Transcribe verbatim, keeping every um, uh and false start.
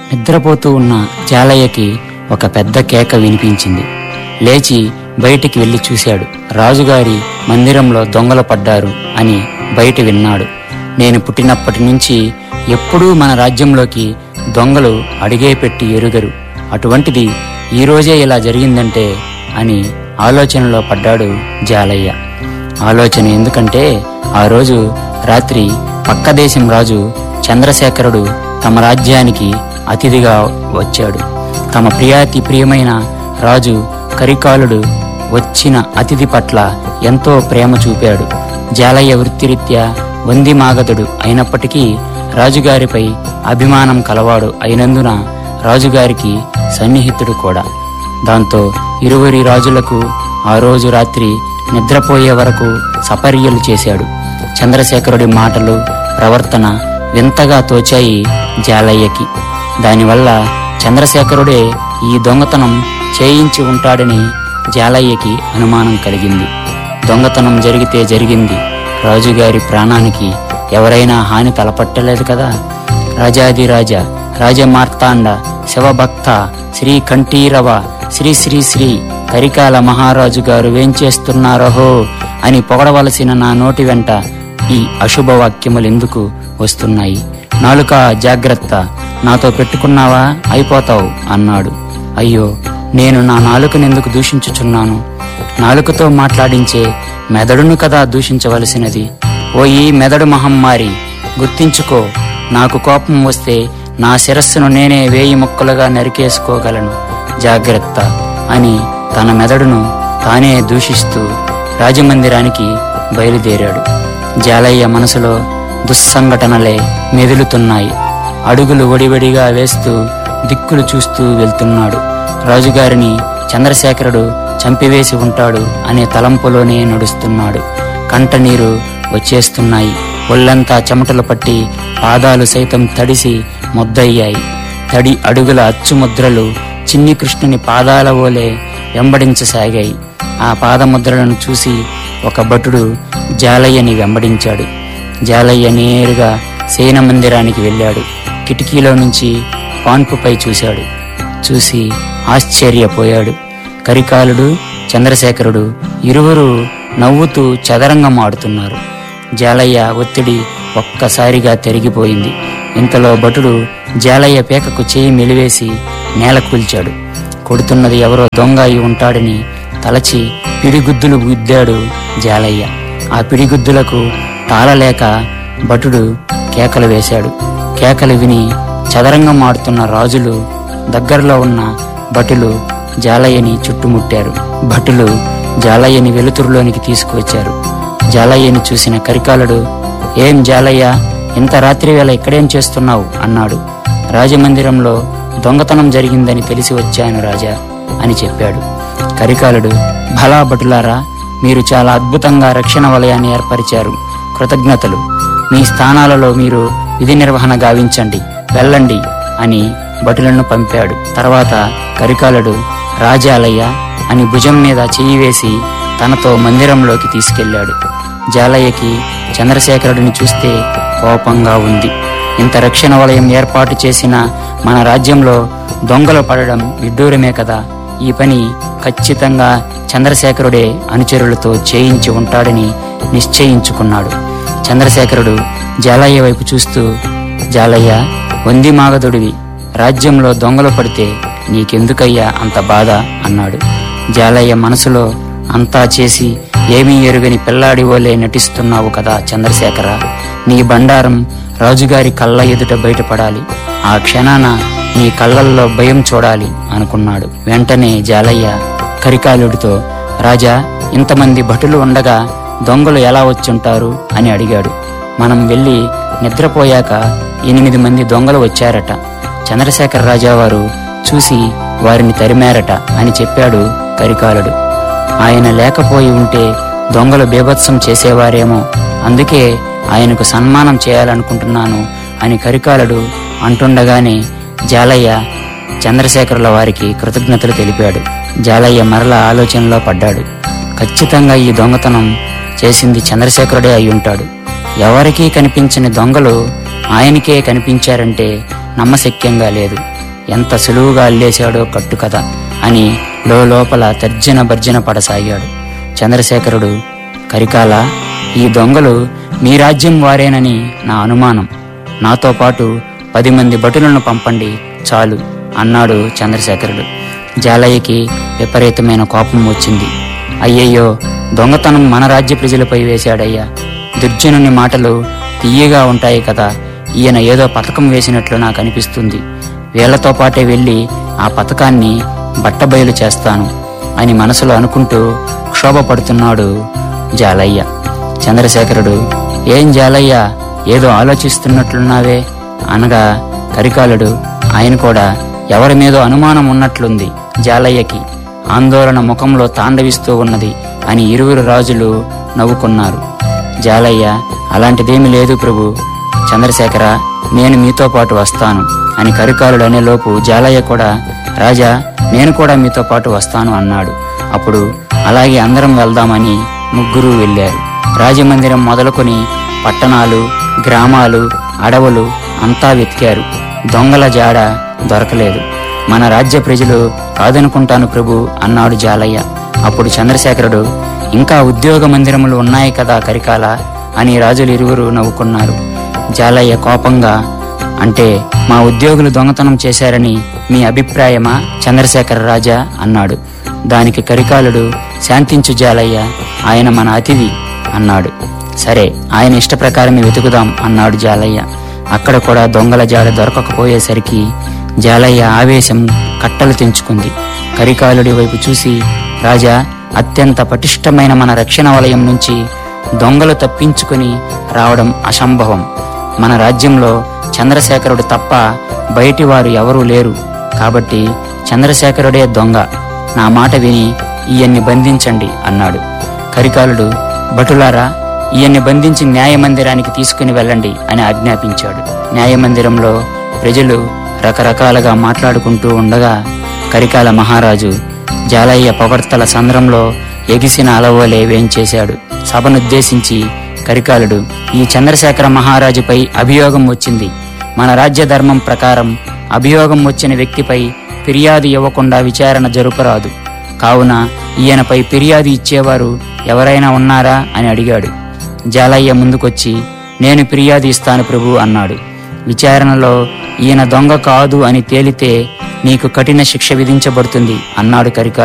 నిద్రపోతూ ఉన్న జాలయ్యకి ఒక పెద్ద కేక వినిపించింది. లేచి బయటికి వెళ్లి చూశాడు. రాజుగారి మందిరంలో దొంగలు పడ్డారు అని బయట విన్నాడు. నేను పుట్టినప్పటి నుంచి ఎప్పుడూ మన రాజ్యంలోకి దొంగలు అడిగే పెట్టి ఎరుగరు, అటువంటిది ఈరోజే ఇలా జరిగిందంటే అని ఆలోచనలో పడ్డాడు జాలయ్య. ఆలోచన ఎందుకంటే ఆ రోజు రాత్రి పక్క దేశం రాజు చంద్రశేఖరుడు తమ రాజ్యానికి అతిథిగా వచ్చాడు. తమ ప్రియాతి ప్రియమైన రాజు కరికాలుడు వచ్చిన అతిథి పట్ల ఎంతో ప్రేమ చూపాడు. జాలయ్య వృత్తిరీత్యా వంది మాగధుడు అయినప్పటికీ రాజుగారిపై అభిమానం కలవాడు అయినందున రాజుగారికి సన్నిహితుడు కూడా. దాంతో ఇరువురి రాజులకు ఆ రోజు రాత్రి నిద్రపోయే వరకు సపర్యలు చేశాడు. చంద్రశేఖరుడి మాటలు, ప్రవర్తన వింతగా తోచాయి జాలయ్యకి. దానివల్ల చంద్రశేఖరుడే ఈ దొంగతనం చేయించి ఉంటాడని జాలయ్యకి అనుమానం కలిగింది. దొంగతనం జరిగితే జరిగింది, రాజుగారి ప్రాణానికి ఎవరైనా హాని తలపట్టలేదు కదా. రాజాదిరాజ రాజమార్తాండ శివభక్త శ్రీ కంఠీరవ శ్రీ శ్రీ శ్రీ కరికాల మహారాజు గారు వేంచేస్తున్నారహో అని పొగడవలసిన నా నోటి వెంట ఈ అశుభవాక్యములెందుకు వస్తున్నాయి? నాలుక జాగ్రత్త, నాతో పెట్టుకున్నావా అయిపోతావు అన్నాడు. అయ్యో, నేను నా నాలుకనెందుకు దూషించుచున్నాను? నాలుకతో మాట్లాడించే మెదడును కదా దూషించవలసినది. ఓ ఈ మెదడు మహమ్మారి, గుర్తించుకో, నాకు కోపం వస్తే నా శిరస్సును నేనే వేయి ముక్కలుగా నరికేసుకోగలను, జాగ్రత్త అని తన మెదడును తానే దూషిస్తూ రాజమందిరానికి బయలుదేరాడు. జాలయ్య మనసులో దుస్సంఘటనలే మెదులుతున్నాయి. అడుగులు ఒడివడిగా వేస్తూ దిక్కులు చూస్తూ వెళ్తున్నాడు. రాజుగారిని చంద్రశేఖరుడు చంపివేసి ఉంటాడు అనే తలంపులోనే నడుస్తున్నాడు. కంటనీరు వచ్చేస్తున్నాయి. ఒళ్ళంతా చెమటలు పట్టి పాదాలు సైతం తడిసి ముద్దయ్యాయి. తడి అడుగుల అచ్చుముద్రలు చిన్ని కృష్ణుని పాదాల ఓలే వెంబడించసాగాయి. ఆ పాదముద్రలను చూసి ఒక భటుడు జాలయ్యని వెంబడించాడు. జాలయ్య నేరుగా సేన మందిరానికి వెళ్ళాడు. కిటికీలో నుంచి పాన్పుపై చూశాడు. చూసి ఆశ్చర్యపోయాడు. కరికాలుడు, చంద్రశేఖరుడు ఇరువురు నవ్వుతూ చదరంగం ఆడుతున్నారు. జాలయ్య ఒత్తిడి ఒక్కసారిగా తెరిగిపోయింది. ఇంతలో భటుడు జాలయ్య పేకకు చేయి మెలివేసి నేల కూల్చాడు. కొడుతున్నది ఎవరో దొంగ అయి ఉంటాడని తలచి పిడిగుద్దులు గుద్దాడు జాలయ్య. ఆ పిడిగుద్దులకు తాళలేక భటుడు కేకలు వేశాడు. కేకలు విని చదరంగం ఆడుతున్న రాజులు, దగ్గరలో ఉన్న భటులు జాలయ్యని చుట్టుముట్టారు. భటులు జాలయ్యని వెలుతురులోనికి తీసుకువచ్చారు. జాలయ్యని చూసిన కరికాలుడు, ఏం జాలయ్య, ఇంత రాత్రి వేళ ఇక్కడేం చేస్తున్నావు అన్నాడు. రాజమందిరంలో దొంగతనం జరిగిందని తెలిసి వచ్చాను రాజా అని చెప్పాడు. కరికాలుడు, భలా భటులారా, మీరు చాలా అద్భుతంగా రక్షణ వలయాన్ని ఏర్పరిచారు, కృతజ్ఞతలు. మీ స్థానాలలో మీరు విధి నిర్వహణ గావించండి, వెళ్ళండి అని భటులను పంపాడు. తర్వాత కరికాలుడు రాజాలయ్య అని భుజం మీద చెయ్యి వేసి తనతో మందిరంలోకి తీసుకెళ్లాడు. జాలయ్యకి చంద్రశేఖరుడిని చూస్తే కోపంగా ఉంది. ఇంత రక్షణ వలయం ఏర్పాటు చేసిన మన రాజ్యంలో దొంగలు పడడం విడ్డూరమే కదా. ఈ పని ఖచ్చితంగా చంద్రశేఖరుడే అనుచరులతో చేయించి ఉంటాడని నిశ్చయించుకున్నాడు. చంద్రశేఖరుడు జాలయ్య వైపు చూస్తూ, జాలయ్య, వంది మాగధుడివి, రాజ్యంలో దొంగలు పడితే నీకెందుకయ్యా అంత బాధ అన్నాడు. జాలయ్య మనసులో, అంతా చేసి ఏమీ ఎరుగని పిల్లాడి ఓలే నటిస్తున్నావు కదా చంద్రశేఖర, నీ బండారం రాజుగారి కళ్ళ ఎదుట బయటపడాలి, ఆ క్షణాన నీ కళ్ళల్లో భయం చూడాలి అనుకున్నాడు. వెంటనే జాలయ్య కరికాలుడితో, రాజా, ఇంతమంది భటులు ఉండగా దొంగలు ఎలా వచ్చుంటారు అని అడిగాడు. మనం వెళ్ళి నిద్రపోయాక ఎనిమిది మంది దొంగలు వచ్చారట. చంద్రశేఖర రాజావారు చూసి వారిని తరిమారట అని చెప్పాడు కరికాలుడు. ఆయన లేకపోయి ఉంటే దొంగలు బీభత్సం చేసేవారేమో, అందుకే ఆయనకు సన్మానం చేయాలనుకుంటున్నాను అని కరికాలుడు అంటుండగానే జాలయ్య చంద్రశేఖరుల వారికి కృతజ్ఞతలు తెలిపాడు. జాలయ్య మరల ఆలోచనలో పడ్డాడు. ఖచ్చితంగా ఈ దొంగతనం చేసింది చంద్రశేఖరుడే అయి ఉంటాడు. ఎవరికీ కనిపించని దొంగలు ఆయనకే కనిపించారంటే నమ్మశక్యంగా లేదు. ఎంత సులువుగా అల్లేశాడో కట్టు కథ అని లోపల తర్జన భర్జన పడసాగాడు. చంద్రశేఖరుడు, కరికాల, ఈ దొంగలు మీ రాజ్యం వారేనని నా అనుమానం. నాతో పాటు పది మంది భటులను పంపండి చాలు అన్నాడు చంద్రశేఖరుడు. జాలయ్యకి విపరీతమైన కోపం వచ్చింది. అయ్యయ్యో, దొంగతనం మన రాజ్య ప్రజలపై వేశాడయ్యా. దుర్జనుని మాటలు తీయగా ఉంటాయి కదా, ఈయన ఏదో పథకం వేసినట్లు నాకు అనిపిస్తుంది. వీళ్లతో పాటే వెళ్ళి ఆ పథకాన్ని బట్టబయలు చేస్తాను అని మనసులో అనుకుంటూ క్షోభపడుతున్నాడు జాలయ్య. చంద్రశేఖరుడు, ఏం జాలయ్య, ఏదో ఆలోచిస్తున్నట్లున్నావే అనగా కరికాలుడు, ఆయన కూడా ఎవరి మీదో అనుమానం ఉన్నట్లుంది జాలయ్యకి. ఆందోళన ముఖంలో తాండవిస్తూ ఉన్నది అని ఇరువురు రాజులు నవ్వుకున్నారు. జాలయ్య, అలాంటిదేమీ లేదు ప్రభు. చంద్రశేఖర, నేను మీతో పాటు వస్తాను అని కరికాలుడు అనేలోపు జాలయ్య కూడా, రాజా, నేను కూడా మీతో పాటు వస్తాను అన్నాడు. అప్పుడు అలాగే అందరం వెళ్దామని ముగ్గురు వెళ్ళారు. రాజమందిరం మొదలుకొని పట్టణాలు, గ్రామాలు, అడవులు అంతా వెతికారు. దొంగల జాడ దొరకలేదు. మన రాజ్య ప్రజలు కాదనుకుంటాను ప్రభు అన్నాడు జాలయ్య. అప్పుడు చంద్రశేఖరుడు, ఇంకా ఉద్యోగ మందిరములు ఉన్నాయి కదా కరికాల అని రాజులు ఇరువురు నవ్వుకున్నారు. జాలయ్య కోపంగా, అంటే మా ఉద్యోగులు దొంగతనం చేశారని మీ అభిప్రాయమా చంద్రశేఖర రాజా అన్నాడు. దానికి కరికాలుడు, శాంతించు జాలయ్య, ఆయన మన అతిథి అన్నాడు. సరే, ఆయన ఇష్ట ప్రకారమే వెతుకుదాం అన్నాడు జాలయ్య. అక్కడ కూడా దొంగల జాడ దొరకకపోయేసరికి జాలయ్య ఆవేశం కట్టలు తెంచుకుంది. కరికాలుడి వైపు చూసి, రాజా, అత్యంత పటిష్టమైన మన రక్షణ వలయం నుంచి దొంగలు తప్పించుకుని రావడం అసంభవం. మన రాజ్యంలో చంద్రశేఖరుడు తప్ప బయటి వారు ఎవరూ లేరు. కాబట్టి చంద్రశేఖరుడే దొంగ. నా మాట విని ఈయన్ని బంధించండి అన్నాడు. కరికాలుడు, భటులారా, ఈయన్ని బంధించి న్యాయమందిరానికి తీసుకుని వెళ్ళండి అని ఆజ్ఞాపించాడు. న్యాయమందిరంలో ప్రజలు రకరకాలుగా మాట్లాడుకుంటూ ఉండగా కరికాల మహారాజు జాలయ్య పొగడ్తల సంద్రంలో ఎగిసిన అలవోలే వేంచేశాడు. సభనుద్దేశించి కరికాలుడు, ఈ చంద్రశేఖర మహారాజుపై అభియోగం వచ్చింది. మన రాజ్య ధర్మం ప్రకారం అభియోగం వచ్చిన వ్యక్తిపై ఫిర్యాదు ఇవ్వకుండా విచారణ జరుపరాదు. కావున ఈయనపై ఫిర్యాదు ఇచ్చేవారు ఎవరైనా ఉన్నారా అని అడిగాడు. జాలయ్య ముందుకొచ్చి, నేను ఫిర్యాదు ఇస్తాను ప్రభు అన్నాడు. విచారణలో ఈయన దొంగ కాదు అని తేలితే నీకు కఠిన శిక్ష విధించబడుతుంది అన్నాడు కరికాలుడు.